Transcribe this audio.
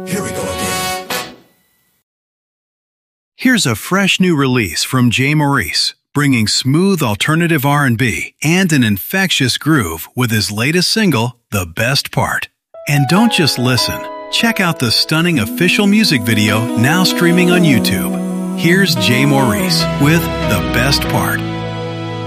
Here we go again. Here's a fresh new release from Jay Maurice, bringing smooth alternative R&B and an infectious groove with his latest single, The Best Part. And don't just listen. Check out the stunning official music video now streaming on YouTube. Here's Jay Maurice with The Best Part.